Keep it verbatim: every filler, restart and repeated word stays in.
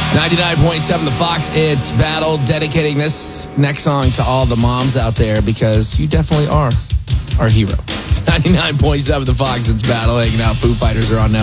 ninety-nine point seven The Fox, it's Battle, dedicating this next song to all the moms out there because you definitely are our hero. It's ninety-nine point seven The Fox, it's Battle, hanging out. Foo Fighters are on now.